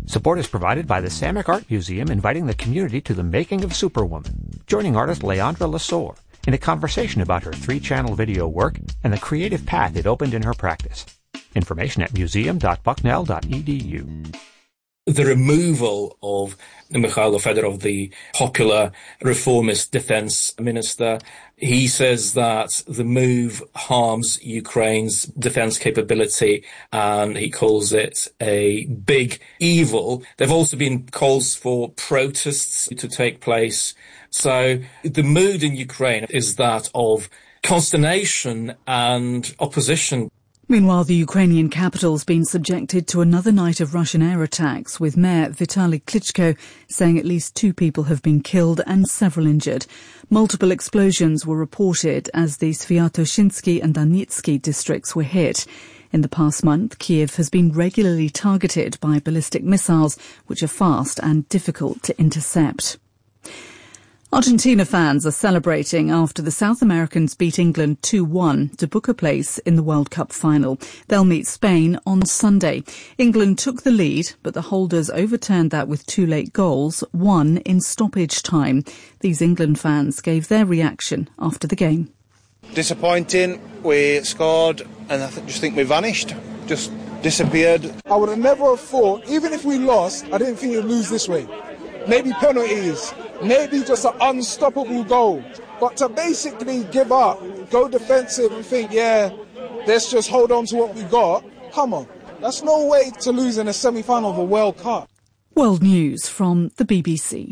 Support is provided by the Samick Art Museum, inviting the community to the making of Superwoman, joining artist Leandra Lesueur in a conversation about her 3-channel video work and the creative path it opened in her practice. Information at museum.bucknell.edu. The removal of Mikhailo Fedorov, the popular reformist defense minister, he says that the move harms Ukraine's defense capability, and he calls it a big evil. There have also been calls for protests to take place. So the mood in Ukraine is that of consternation and opposition. Meanwhile, the Ukrainian capital's been subjected to another night of Russian air attacks, with Mayor Vitaly Klitschko saying at least 2 people have been killed and several injured. Multiple explosions were reported as the Sviatoshinsky and Donetsky districts were hit. In the past month, Kiev has been regularly targeted by ballistic missiles, which are fast and difficult to intercept. Argentina fans are celebrating after the South Americans beat England 2-1 to book a place in the World Cup final. They'll meet Spain on Sunday. England took the lead, but the holders overturned that with 2 late goals, one in stoppage time. These England fans gave their reaction after the game. Disappointing. We scored and I just think we vanished. Just disappeared. I would have never have thought, even if we lost, I didn't think you'd lose this way. Maybe penalties. Maybe just an unstoppable goal. But to basically give up, go defensive and think, let's just hold on to what we got. Come on. That's no way to lose in a semi-final of a World Cup. World News from the BBC.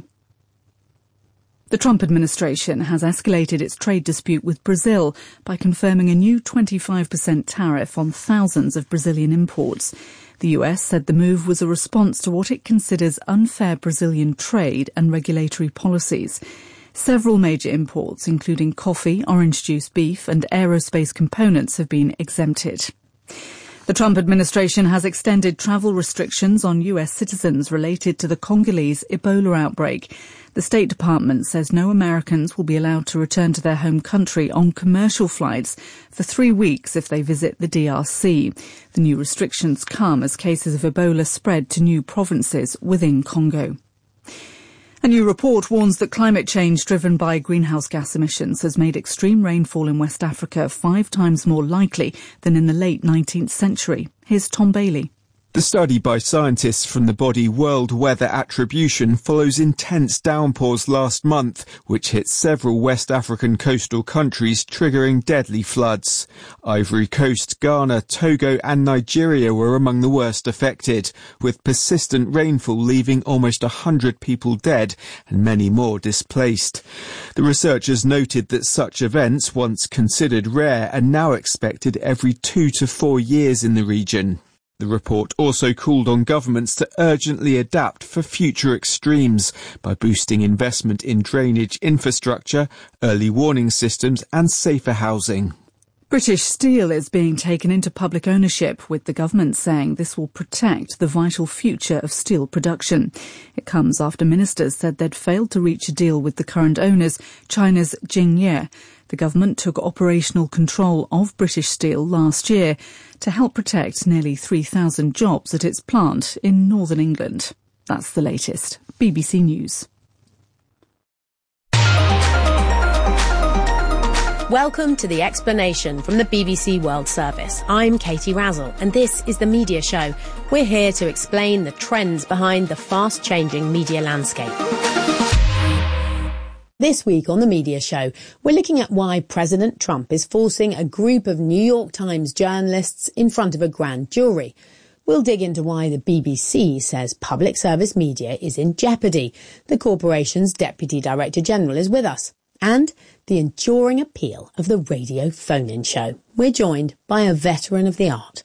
The Trump administration has escalated its trade dispute with Brazil by confirming a new 25% tariff on thousands of Brazilian imports. The US said the move was a response to what it considers unfair Brazilian trade and regulatory policies. Several major imports, including coffee, orange juice, beef and aerospace components, have been exempted. The Trump administration has extended travel restrictions on US citizens related to the Congolese Ebola outbreak. The State Department says no Americans will be allowed to return to their home country on commercial flights for 3 weeks if they visit the DRC. The new restrictions come as cases of Ebola spread to new provinces within Congo. A new report warns that climate change driven by greenhouse gas emissions has made extreme rainfall in West Africa 5 times more likely than in the late 19th century. Here's Tom Bailey. The study by scientists from the body World Weather Attribution follows intense downpours last month, which hit several West African coastal countries, triggering deadly floods. Ivory Coast, Ghana, Togo and Nigeria were among the worst affected, with persistent rainfall leaving almost 100 people dead and many more displaced. The researchers noted that such events, once considered rare, are now expected every 2 to 4 years in the region. The report also called on governments to urgently adapt for future extremes by boosting investment in drainage infrastructure, early warning systems and safer housing. British Steel is being taken into public ownership, with the government saying this will protect the vital future of steel production. It comes after ministers said they'd failed to reach a deal with the current owners, China's Xingye. The government took operational control of British Steel last year to help protect nearly 3,000 jobs at its plant in northern England. That's the latest. BBC News. Welcome to The Explanation from the BBC World Service. I'm Katie Razzle, and this is The Media Show. We're here to explain the trends behind the fast-changing media landscape. This week on The Media Show, we're looking at why President Trump is forcing a group of New York Times journalists in front of a grand jury. We'll dig into why the BBC says public service media is in jeopardy. The corporation's Deputy Director General is with us. And the enduring appeal of the radio phone-in show. We're joined by a veteran of the art.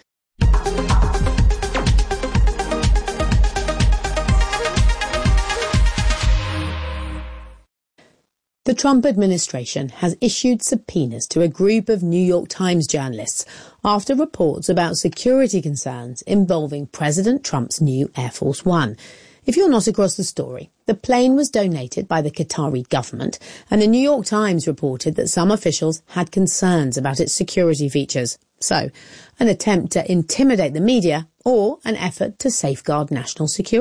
The Trump administration has issued subpoenas to a group of New York Times journalists after reports about security concerns involving President Trump's new Air Force One. If you're not across the story, the plane was donated by the Qatari government, and the New York Times reported that some officials had concerns about its security features. So, an attempt to intimidate the media or an effort to safeguard national security.